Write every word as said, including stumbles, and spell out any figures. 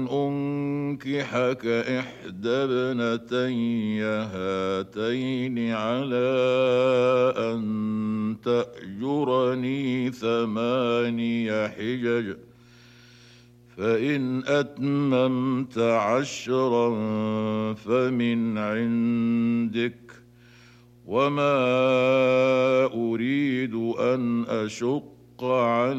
أنكحك إحدى ابنتي هاتين على أن تأجرني ثماني حجج فإن أتممت عشرا فمن عندك وما أريد أن أشق عليك